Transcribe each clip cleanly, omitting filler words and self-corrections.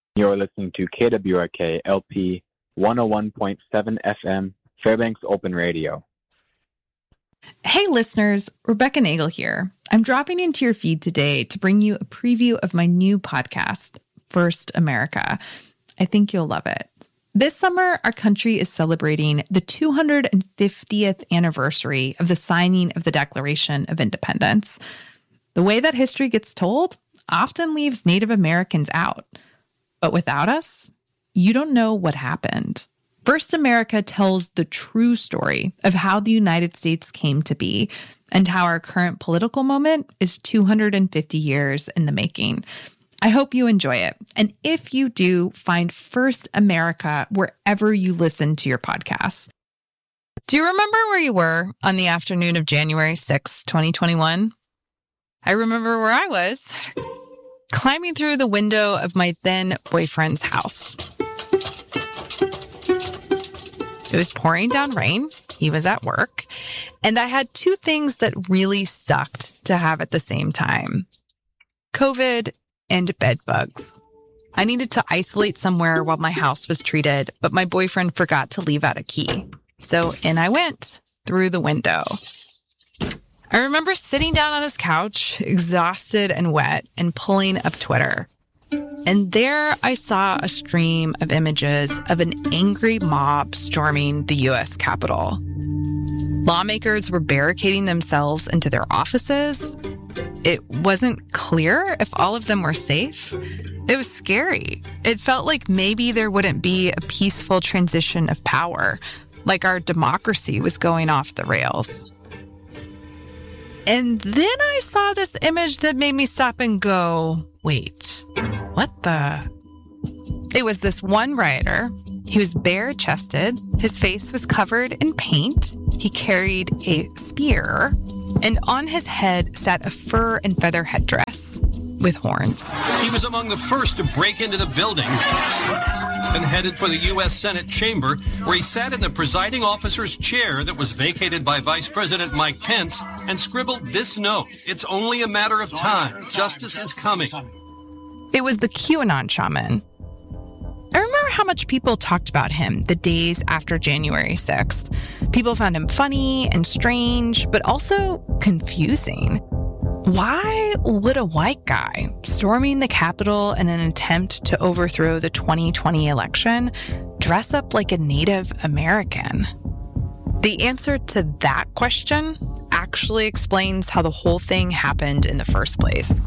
You're listening to KWRK LP 101.7 FM, Fairbanks Open Radio. Hey listeners, Rebecca Nagel here. I'm dropping into your feed today to bring you a preview of my new podcast, First America. I think you'll love it. This summer, our country is celebrating the 250th anniversary of the signing of the Declaration of Independence. The way that history gets told often leaves Native Americans out. But without us, you don't know what happened. First America tells the true story of how the United States came to be and how our current political moment is 250 years in the making. I hope you enjoy it. And if you do, find First America wherever you listen to your podcasts. Do you remember where you were on the afternoon of January 6, 2021? I remember where I was, climbing through the window of my then boyfriend's house. It was pouring down rain. He was at work. And I had two things that really sucked to have at the same time: COVID and bed bugs. I needed to isolate somewhere while my house was treated, but my boyfriend forgot to leave out a key. So in I went through the window. I remember sitting down on his couch, exhausted and wet, and pulling up Twitter. And there I saw a stream of images of an angry mob storming the U.S. Capitol. Lawmakers were barricading themselves into their offices. It wasn't clear if all of them were safe. It was scary. It felt like maybe there wouldn't be a peaceful transition of power, like our democracy was going off the rails. And then I saw this image that made me stop and go, wait, what the? It was this one rioter. He was bare-chested. His face was covered in paint. He carried a spear. And on his head sat a fur and feather headdress with horns. He was among the first to break into the building and headed for the U.S. Senate chamber, where he sat in the presiding officer's chair that was vacated by Vice President Mike Pence and scribbled this note: "It's only a matter of time. Justice is coming." It was the QAnon shaman. I remember how much people talked about him the days after January 6th. People found him funny and strange, but also confusing. Why would a white guy storming the Capitol in an attempt to overthrow the 2020 election dress up like a Native American? The answer to that question actually explains how the whole thing happened in the first place.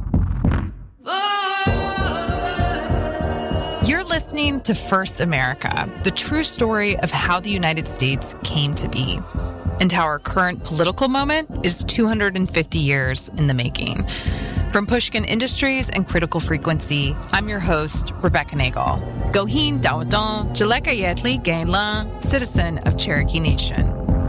You're listening to First America, the true story of how the United States came to be, and how our current political moment is 250 years in the making. From Pushkin Industries and Critical Frequency, I'm your host, Rebecca Nagel. Gohin Dawadon, Jaleka Yetli Gainla, citizen of Cherokee Nation.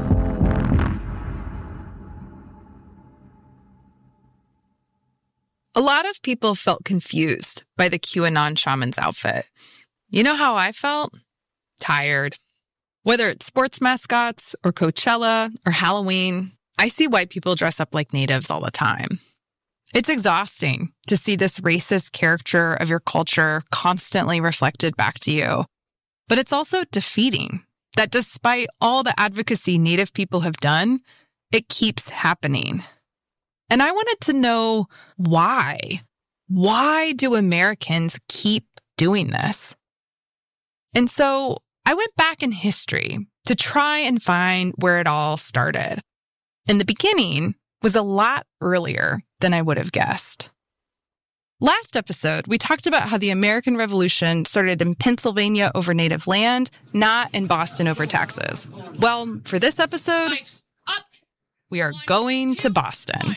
A lot of people felt confused by the QAnon shaman's outfit. You know how I felt? Tired. Whether it's sports mascots or Coachella or Halloween, I see white people dress up like natives all the time. It's exhausting to see this racist caricature of your culture constantly reflected back to you. But it's also defeating that despite all the advocacy Native people have done, it keeps happening. And I wanted to know why. Why do Americans keep doing this? And so I went back in history to try and find where it all started. And the beginning was a lot earlier than I would have guessed. Last episode, we talked about how the American Revolution started in Pennsylvania over native land, not in Boston over taxes. Well, for this episode, we are going to Boston.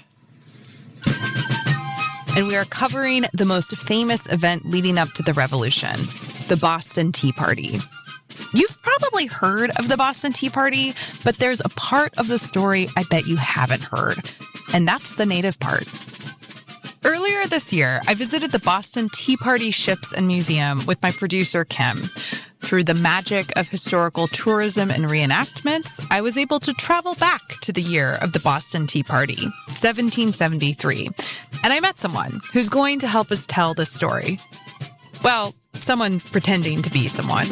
And we are covering the most famous event leading up to the revolution, the Boston Tea Party. You've probably heard of the Boston Tea Party, but there's a part of the story I bet you haven't heard, and that's the Native part. Earlier this year, I visited the Boston Tea Party Ships and Museum with my producer, Kim. Through the magic of historical tourism and reenactments, I was able to travel back to the year of the Boston Tea Party, 1773. And I met someone who's going to help us tell this story. Well, someone pretending to be someone.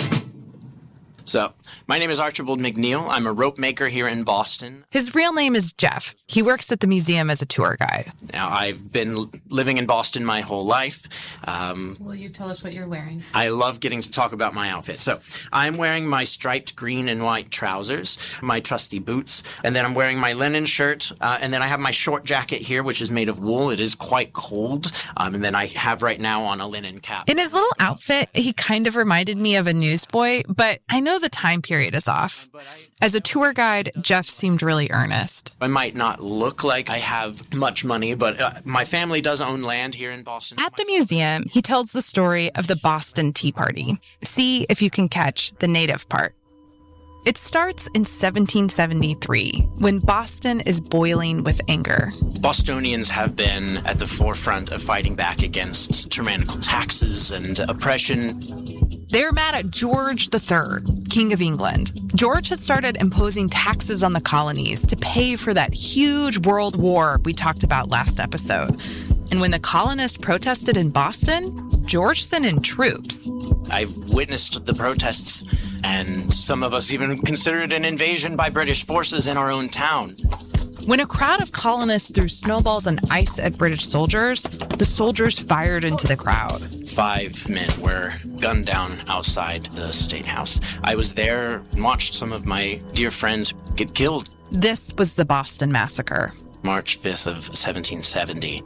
So, my name is Archibald McNeil. I'm a rope maker here in Boston. His real name is Jeff. He works at the museum as a tour guide. Now, I've been living in Boston my whole life. Will you tell us what you're wearing? I love getting to talk about my outfit. So, I'm wearing my striped green and white trousers, my trusty boots, and then I'm wearing my linen shirt, and then I have my short jacket here, which is made of wool. It is quite cold, and then I have right now on a linen cap. In his little outfit, he kind of reminded me of a newsboy, but I know the time period is off. As a tour guide, Jeff seemed really earnest. I might not look like I have much money, but my family does own land here in Boston. At the museum, he tells the story of the Boston Tea Party. See if you can catch the native part. It starts in 1773, when Boston is boiling with anger. Bostonians have been at the forefront of fighting back against tyrannical taxes and oppression. They're mad at George III, King of England. George had started imposing taxes on the colonies to pay for that huge world war we talked about last episode. And when the colonists protested in Boston, George sent in troops. I've witnessed the protests, and some of us even considered it an invasion by British forces in our own town. When a crowd of colonists threw snowballs and ice at British soldiers, the soldiers fired into the crowd. 5 men were gunned down outside the State House. I was there and watched some of my dear friends get killed. This was the Boston Massacre. March 5th of 1770.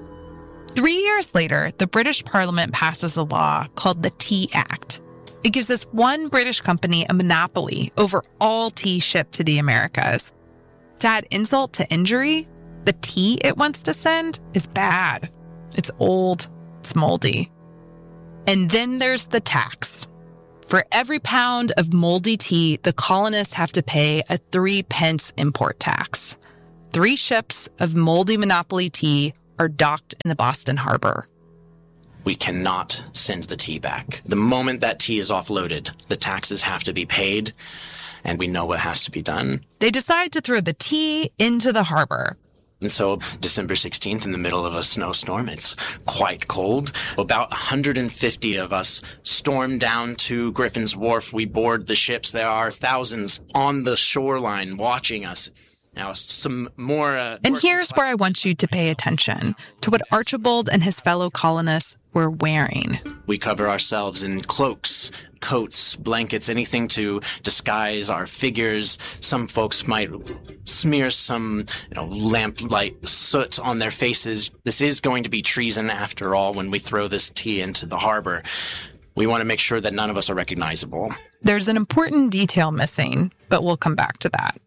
3 years later, the British Parliament passes a law called the Tea Act. It gives this one British company a monopoly over all tea shipped to the Americas. To add insult to injury, the tea it wants to send is bad. It's old, it's moldy. And then there's the tax. For every pound of moldy tea, the colonists have to pay a 3-pence import tax. 3 ships of moldy monopoly tea are docked in the Boston Harbor. We cannot send the tea back. The moment that tea is offloaded, the taxes have to be paid, and we know what has to be done. They decide to throw the tea into the harbor. And so December 16th, in the middle of a snowstorm, it's quite cold. About 150 of us storm down to Griffin's Wharf. We board the ships. There are thousands on the shoreline watching us. Now, some more... And here's where I want you to pay attention to what Archibald and his fellow colonists were wearing. We cover ourselves in cloaks, coats, blankets, anything to disguise our figures. Some folks might smear some, lamplight soot on their faces. This is going to be treason after all when we throw this tea into the harbor. We want to make sure that none of us are recognizable. There's an important detail missing, but we'll come back to that.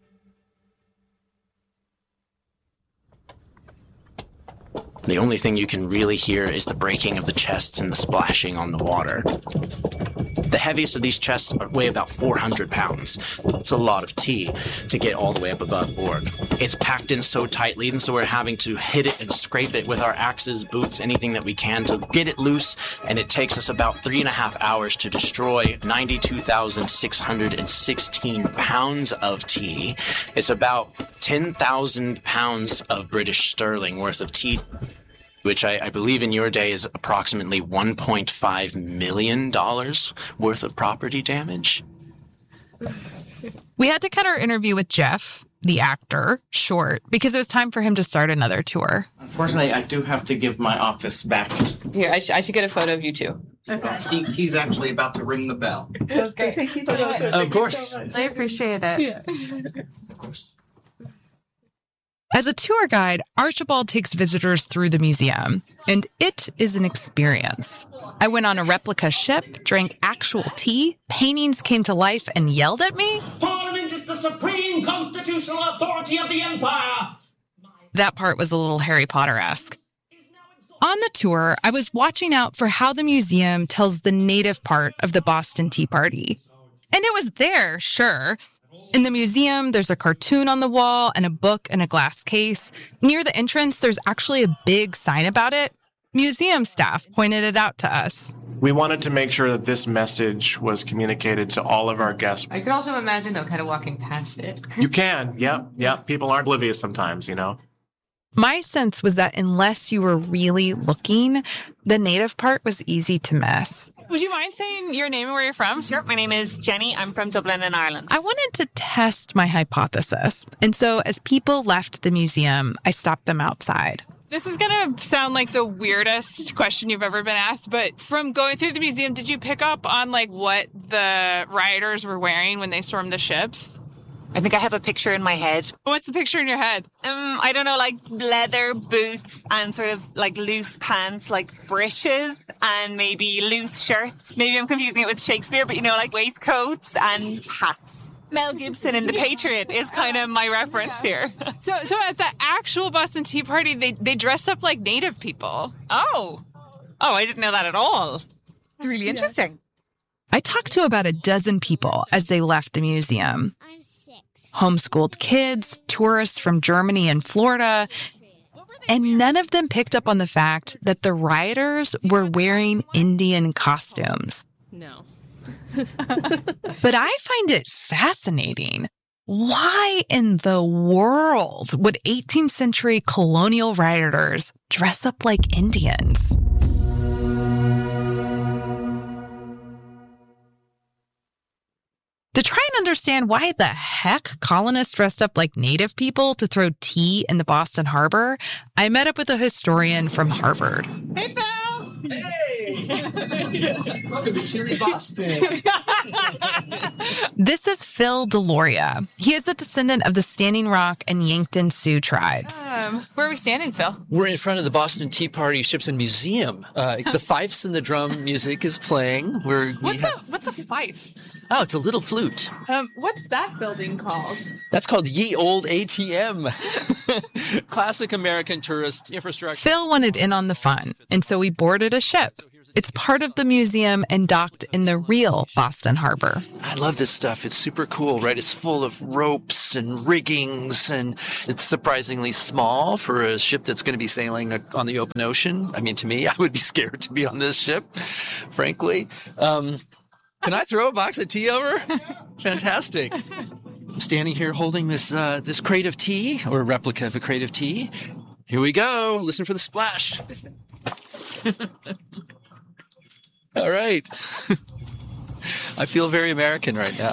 The only thing you can really hear is the breaking of the chests and the splashing on the water. The heaviest of these chests weigh about 400 pounds. It's a lot of tea to get all the way up above board. It's packed in so tightly, and so we're having to hit it and scrape it with our axes, boots, anything that we can to get it loose, and it takes us about 3.5 hours to destroy 92,616 pounds of tea. It's about 10,000 pounds of British sterling worth of tea, which I believe in your day is approximately $1.5 million worth of property damage. We had to cut our interview with Jeff, the actor, short because it was time for him to start another tour. Unfortunately, I do have to give my office back. Here, I should get a photo of you too. He's actually about to ring the bell. That's great. Thank you so much. Of course. I appreciate it. Yeah. Of course. As a tour guide, Archibald takes visitors through the museum, and it is an experience. I went on a replica ship, drank actual tea, paintings came to life and yelled at me. Parliament is the supreme constitutional authority of the empire. That part was a little Harry Potter-esque. On the tour, I was watching out for how the museum tells the native part of the Boston Tea Party. And it was there, sure. In the museum, there's a cartoon on the wall and a book in a glass case. Near the entrance, there's actually a big sign about it. Museum staff pointed it out to us. We wanted to make sure that this message was communicated to all of our guests. I could also imagine, though, kind of walking past it. You can, yep. People aren't oblivious sometimes, My sense was that unless you were really looking, the native part was easy to miss. Would you mind saying your name and where you're from? Sure. My name is Jenny. I'm from Dublin in Ireland. I wanted to test my hypothesis. And so as people left the museum, I stopped them outside. This is going to sound like the weirdest question you've ever been asked, but from going through the museum, did you pick up on like what the rioters were wearing when they stormed the ships? I think I have a picture in my head. What's the picture in your head? I don't know, like leather boots and sort of like loose pants, like breeches, and maybe loose shirts. Maybe I'm confusing it with Shakespeare, but like waistcoats and hats. Mel Gibson in The Patriot is kind of my reference here. So at the actual Boston Tea Party, they dressed up like native people. Oh, I didn't know that at all. It's really interesting. I talked to about a dozen people as they left the museum. Homeschooled kids, tourists from Germany and Florida, and none of them picked up on the fact that the rioters were wearing Indian costumes. No. But I find it fascinating. Why in the world would 18th century colonial rioters dress up like Indians? To try and understand why the heck colonists dressed up like native people to throw tea in the Boston Harbor, I met up with a historian from Harvard. Hey, Phil! Hey! Welcome to Chilly Boston. This is Phil Deloria. He is a descendant of the Standing Rock and Yankton Sioux tribes. Where are we standing, Phil? We're in front of the Boston Tea Party Ships and Museum. The fifes and the drum music is playing. What's a fife? Oh, it's a little flute. What's that building called? That's called Ye Old ATM. Classic American tourist infrastructure. Phil wanted in on the fun, and so we boarded a ship. It's part of the museum and docked in the real Boston Harbor. I love this stuff. It's super cool, right? It's full of ropes and riggings, and it's surprisingly small for a ship that's going to be sailing on the open ocean. I mean, to me, I would be scared to be on this ship, frankly. Can I throw a box of tea over? Fantastic. I'm standing here holding this crate of tea, or a replica of a crate of tea. Here we go. Listen for the splash. All right. I feel very American right now.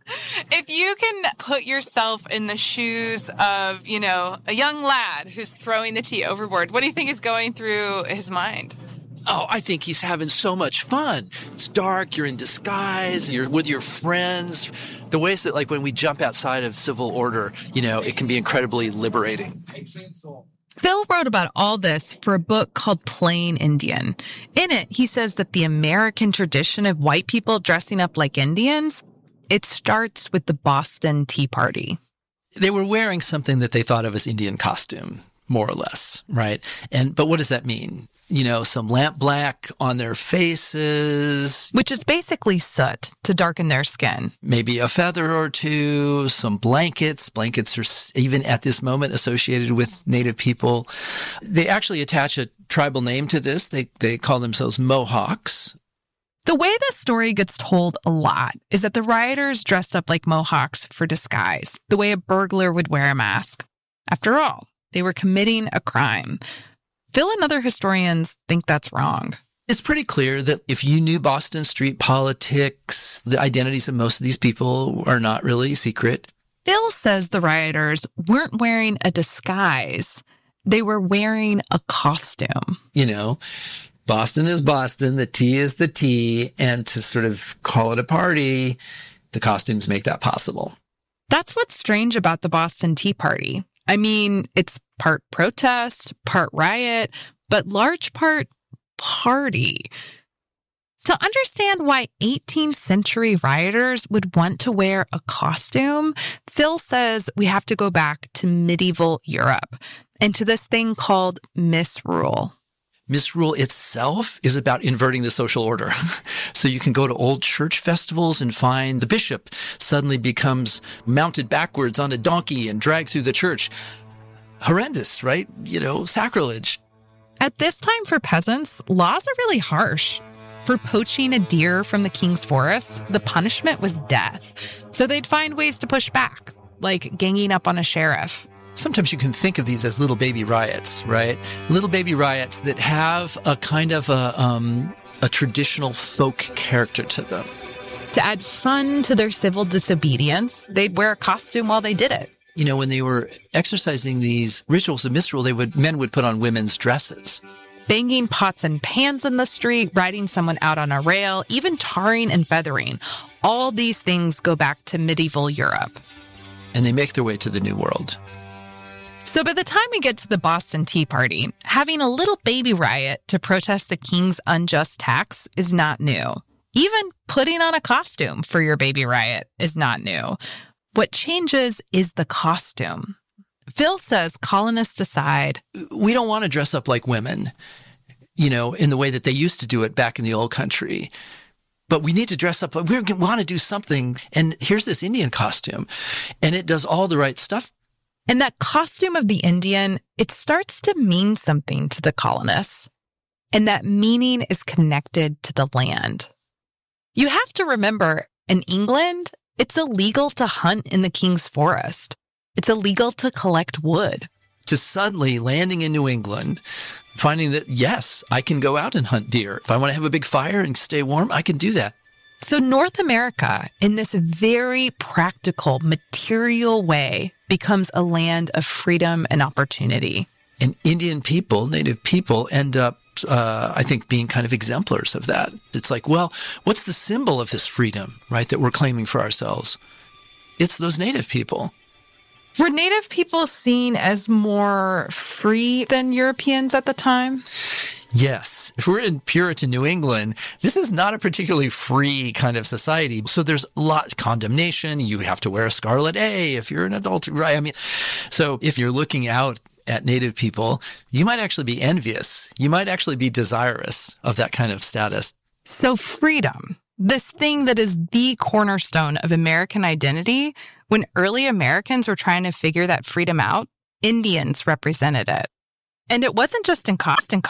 If you can put yourself in the shoes of, a young lad who's throwing the tea overboard, what do you think is going through his mind? Oh, I think he's having so much fun. It's dark, you're in disguise, you're with your friends. The ways that, like, when we jump outside of civil order, it can be incredibly liberating. Phil wrote about all this for a book called Plain Indian. In it, he says that the American tradition of white people dressing up like Indians, it starts with the Boston Tea Party. They were wearing something that they thought of as Indian costume, more or less, right? But what does that mean? Some lamp black on their faces. Which is basically soot to darken their skin. Maybe a feather or two, some blankets. Blankets are even at this moment associated with Native people. They actually attach a tribal name to this. They call themselves Mohawks. The way this story gets told a lot is that the rioters dressed up like Mohawks for disguise, the way a burglar would wear a mask. After all, they were committing a crime. Phil and other historians think that's wrong. It's pretty clear that if you knew Boston street politics, the identities of most of these people are not really secret. Phil says the rioters weren't wearing a disguise. They were wearing a costume. Boston is Boston, the tea is the tea, and to sort of call it a party, the costumes make that possible. That's what's strange about the Boston Tea Party. I mean, it's part protest, part riot, but large part party. To understand why 18th century rioters would want to wear a costume, Phil says we have to go back to medieval Europe and to this thing called misrule. Misrule itself is about inverting the social order. So you can go to old church festivals and find the bishop suddenly becomes mounted backwards on a donkey and dragged through the church. Horrendous, right? Sacrilege. At this time for peasants, laws are really harsh. For poaching a deer from the king's forest, the punishment was death. So they'd find ways to push back, like ganging up on a sheriff. Sometimes you can think of these as little baby riots, right? Little baby riots that have a kind of a traditional folk character to them. To add fun to their civil disobedience, they'd wear a costume while they did it. You know, when they were exercising these rituals of misrule, men would put on women's dresses. Banging pots and pans in the street, riding someone out on a rail, even tarring and feathering. All these things go back to medieval Europe. And they make their way to the New World. So by the time we get to the Boston Tea Party, having a little baby riot to protest the king's unjust tax is not new. Even putting on a costume for your baby riot is not new. What changes is the costume. Phil says colonists decide, we don't want to dress up like women, you know, in the way that they used to do it back in the old country. But we need to dress up. We want to do something. And here's this Indian costume. And it does all the right stuff. And that costume of the Indian, it starts to mean something to the colonists. And that meaning is connected to the land. You have to remember, in England, it's illegal to hunt in the king's forest. It's illegal to collect wood. To suddenly landing in New England, finding that, yes, I can go out and hunt deer. If I want to have a big fire and stay warm, I can do that. So North America, in this very practical, material way, becomes a land of freedom and opportunity. And Indian people, Native people, end up, I think, being kind of exemplars of that. It's like, well, what's the symbol of this freedom, right, that we're claiming for ourselves? It's those Native people. Were Native people seen as more free than Europeans at the time? Yes. If we're in Puritan New England, this is not a particularly free kind of society. So there's a lot of condemnation. You have to wear a scarlet A if you're an adult, right? I mean, so if you're looking out at Native people, you might actually be envious. You might actually be desirous of that kind of status. So freedom, this thing that is the cornerstone of American identity, when early Americans were trying to figure that freedom out, Indians represented it. And it wasn't just in cost